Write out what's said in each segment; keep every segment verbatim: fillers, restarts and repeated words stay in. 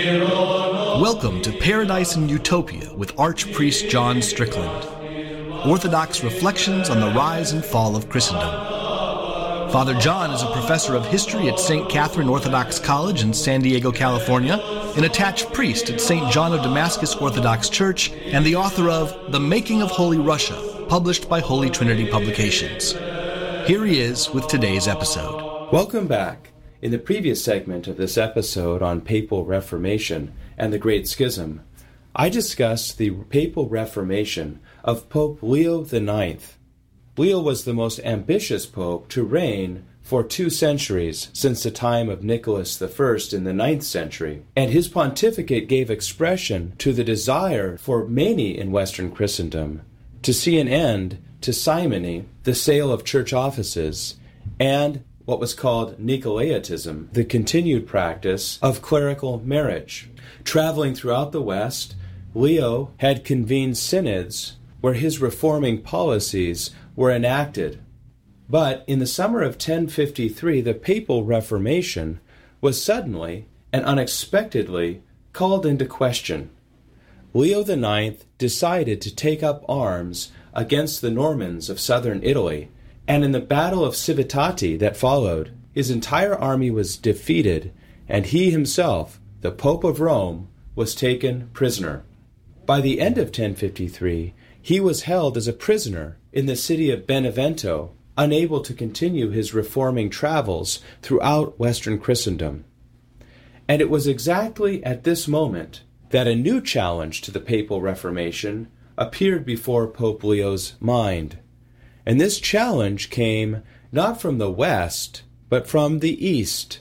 Welcome to Paradise and Utopia with Archpriest John Strickland. Orthodox reflections on the rise and fall of Christendom. Father John is a professor of history at Saint Catherine Orthodox College in San Diego, California, an attached priest at Saint John of Damascus Orthodox Church, and the author of The Making of Holy Russia, published by Holy Trinity Publications. Here he is with today's episode. Welcome back. In the previous segment of this episode on Papal Reformation and the Great Schism, I discussed the Papal Reformation of Pope Leo the Ninth. Leo was the most ambitious pope to reign for two centuries since the time of Nicholas the First in the ninth century, and his pontificate gave expression to the desire for many in Western Christendom to see an end to simony, the sale of church offices, and what was called Nicolaitism, the continued practice of clerical marriage. Traveling throughout the West, Leo had convened synods where his reforming policies were enacted. But in the summer of ten fifty-three, the Papal Reformation was suddenly and unexpectedly called into question. Leo the Ninth decided to take up arms against the Normans of southern Italy, and in the Battle of Civitate that followed, his entire army was defeated, and he himself, the Pope of Rome, was taken prisoner. By the end of ten fifty-three, he was held as a prisoner in the city of Benevento, unable to continue his reforming travels throughout Western Christendom. And it was exactly at this moment that a new challenge to the Papal Reformation appeared before Pope Leo's mind. And this challenge came not from the West, but from the East.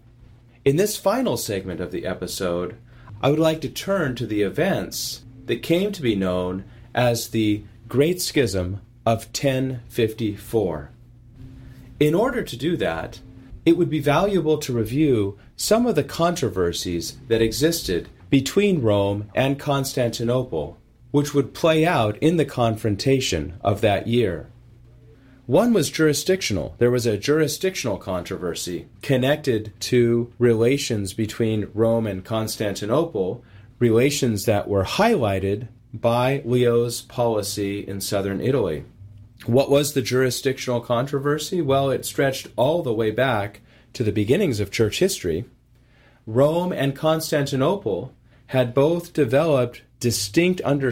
In this final segment of the episode, I would like to turn to the events that came to be known as the Great Schism of ten fifty-four. In order to do that, it would be valuable to review some of the controversies that existed between Rome and Constantinople, which would play out in the confrontation of that year. One was jurisdictional. There was a jurisdictional controversy connected to relations between Rome and Constantinople, relations that were highlighted by Leo's policy in southern Italy. What was the jurisdictional controversy? Well, it stretched all the way back to the beginnings of church history. Rome and Constantinople had both developed distinct understandings